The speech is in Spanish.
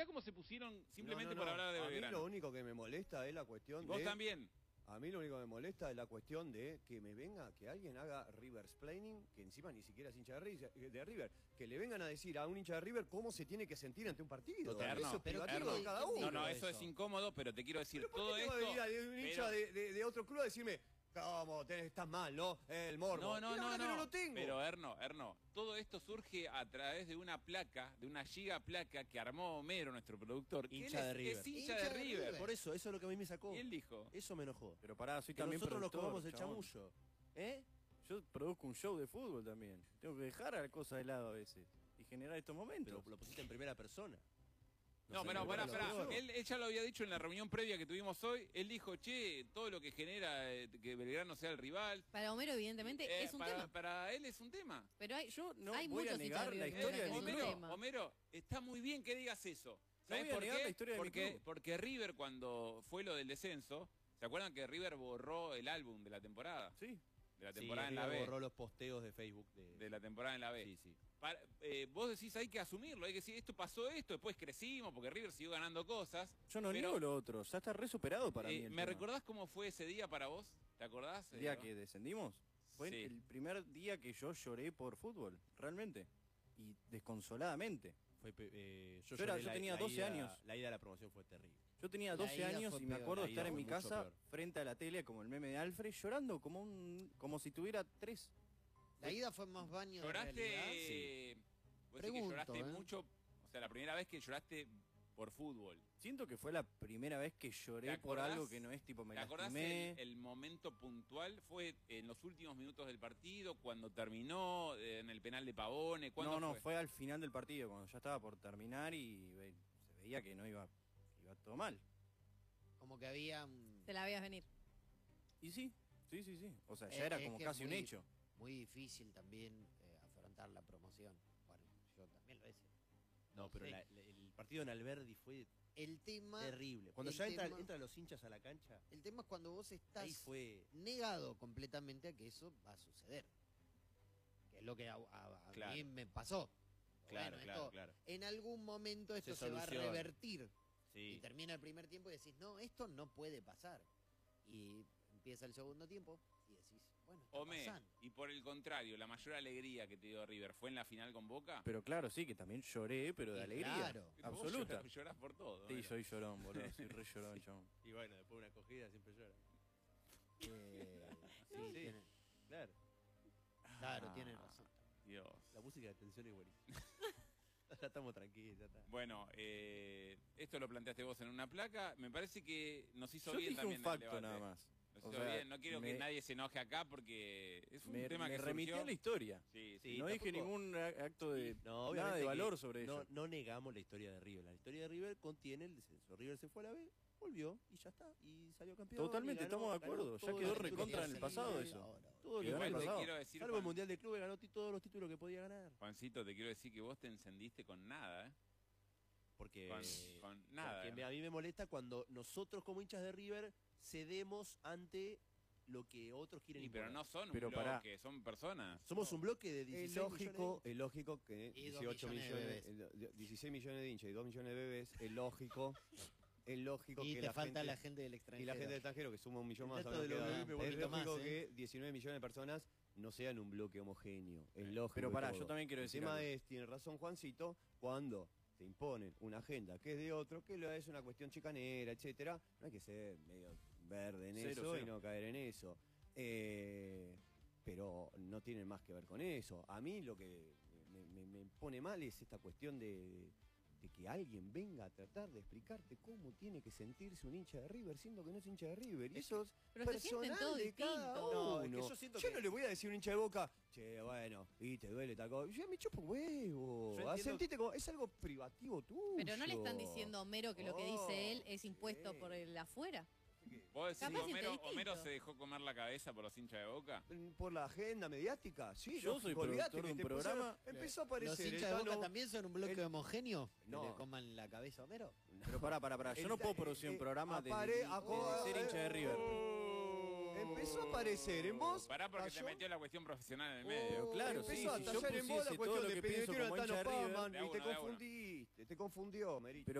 mirá cómo se pusieron simplemente por hablar de Belgrano. A mí lo único que me molesta es la cuestión ¿Vos también? A mí lo único que me molesta es la cuestión de que me venga, que alguien haga Riversplaining, que encima ni siquiera es hincha de River, que le vengan a decir a un hincha de River cómo se tiene que sentir ante un partido. Eso es privativo de cada uno. No, eso es incómodo, pero te quiero decir, ¿Pero todo esto... venir a un hincha de otro club a decirme, ¿cómo? Estás mal, ¿no? El morbo. No, no lo tengo. Pero Erno, todo esto surge a través de una placa, de una giga placa que armó Homero, nuestro productor. Hincha de River. Es hincha de River. Por eso es lo que a mí me sacó. Y él dijo. Eso me enojó. Pero pará, soy que también nosotros nos productor, comamos el chabón. chamullo. ¿Eh? Yo produzco un show de fútbol también. Tengo que dejar a la cosa de lado a veces y generar estos momentos. Pero lo pusiste en primera persona. No, pero pará. Él ya lo había dicho en la reunión previa que tuvimos hoy. Él dijo, che, todo lo que genera que Belgrano sea el rival. Para Homero, evidentemente, es un tema. Para él es un tema. Pero yo no hay voy a muchos negar la historia de mi club. Homero, está muy bien que digas eso. ¿Sabes voy a por negar qué? la historia de mi club. Porque River, cuando fue lo del descenso, ¿se acuerdan que River borró el álbum de la temporada? Sí. De la temporada en la B. Borró los posteos de Facebook. De la temporada en la B. Sí. Vos decís, hay que asumirlo, hay que decir, esto pasó después crecimos, porque River siguió ganando cosas. Yo no niego lo otro, ya está re superado para mí. ¿Me recordás cómo fue ese día para vos? ¿Te acordás? ¿El día que descendimos? Fue Sí. el primer día que yo lloré por fútbol, realmente. Y desconsoladamente. Yo tenía 12 años. La ida a la promoción fue terrible. Yo tenía La 12 ida años fue y me peor, acuerdo la estar ida en fue mi mucho casa, peor. frente a la tele, como el meme de Alfred, llorando como si tuviera 3. La ida fue más baño de realidad. ¿Lloraste? Vos decís que lloraste mucho, o sea, la primera vez que lloraste por fútbol. Siento que fue la primera vez que lloré por algo que no es tipo me ¿Te acordás lastimé? el momento puntual? ¿Fue en los últimos minutos del partido, cuando terminó, en el penal de Pavone? No, fue al final del partido, cuando ya estaba por terminar y se veía que no iba todo mal. Como que había... Te la veías venir. Y sí. O sea, ya era como casi un hecho. Muy difícil también afrontar la promoción. Bueno, yo también lo hice. No, pero Sí. el partido en Alberdi fue El tema... terrible. Cuando el ya tema- entran los hinchas a la cancha, El tema es cuando vos estás ahí fue... negado completamente a que eso va a suceder. Que es lo que a Claro. mí me pasó. Claro, Bueno, claro, esto, claro. En algún momento esto se va a soluciona. revertir. Sí. Y termina el primer tiempo y decís, no, esto no puede pasar. Y empieza el segundo tiempo y decís, bueno, está pasando. Y por el contrario, la mayor alegría que te dio River, ¿fue en la final con Boca? Pero claro, sí, que también lloré, pero de Y alegría. claro. Absoluta. Vos llorás por todo. Sí, ¿no? soy llorón, boludo. Soy re llorón, chabón. Y bueno, después de una acogida siempre llora. Sí, Sí, tiene- claro. claro, tiene razón. Dios. La música de tensión es buenísima. Ya estamos tranquilos, ya está. Bueno, esto lo planteaste vos en una placa. Me parece que nos hizo Yo bien dije también un facto el debate. nada más. Nos O hizo sea, bien. No quiero que nadie se enoje acá porque es un tema que remití surgió. a la historia. Sí, Sí, no dije tampoco- ningún acto de No, nada obviamente de que valor sobre no, ello. no negamos la historia de River. La historia de River contiene el descenso. River se fue a la B, volvió y ya está. Y salió campeón. Totalmente, y ganó- estamos de acuerdo. ganó Ya todos quedó los títulos recontra que en el podía pasado ganar. eso. Ahora, todo lo que Igual ganó te el pasado. quiero decir, Salvo el Juan, Mundial de Clubes, ganó todos los títulos que podía ganar. Juancito, te quiero decir que vos te encendiste con nada, ¿eh? Porque, Con nada. porque a mí me molesta cuando nosotros como hinchas de River cedemos ante lo que otros quieren Sí, imponer. pero no son un Pero pará. bloque, son personas. Somos un bloque de 16 Es lógico que Y 18 2 millones millones, 16 millones de hinchas y 2 millones de bebés, es lógico Y que te falta la gente del y extranjero. la gente del extranjero, que suma un millón El más. dato de los queda- bebés me es volvió lógico más, que 19 millones de personas no sean un bloque homogéneo. Es lógico. Pero pará, todo. yo también quiero decir El tema algo. es, tiene razón Juancito, cuando te imponen una agenda que es de otro, que es una cuestión chicanera, etcétera, no hay que ser medio verde en Cero, eso cero. y no caer en eso. Pero no tiene más que ver con eso. A mí lo que me pone mal es esta cuestión de que alguien venga a tratar de explicarte cómo tiene que sentirse un hincha de River, siendo que no es hincha de River. Y eso es Pero se sienten personal todos de cada distintos. uno. No, es que yo siento que- no le voy a decir a un hincha de Boca, che, bueno, y te duele tal cosa. Yo me chupo un huevo. Yo entiendo- Sentite como, es algo privativo tuyo. Pero no le están diciendo a Homero que lo que dice él es impuesto sí. por el afuera. ¿Vos decís que Capaz siente Homero, distinto. Homero se dejó comer la cabeza por los hinchas de Boca? Por la agenda mediática, sí. Yo lógico, soy olvidate productor de un que te pusieron- programa. Empezó a ¿Los aparecer hinchas el de Boca Tano- también son un bloque el- homogéneo? No. ¿Que le coman la cabeza a Homero? Pero pará. Yo no puedo producir un programa de ser hincha de River. Empezó a aparecer en vos. Pará porque te cayó- metió la cuestión profesional en el medio. claro, sí, empezó a si yo tallar en vos la pusiese todo cuestión lo de que pienso metieron como a Tano hincha de River, Pavman de y a te uno, de a uno. confundiste, te confundió, Merito.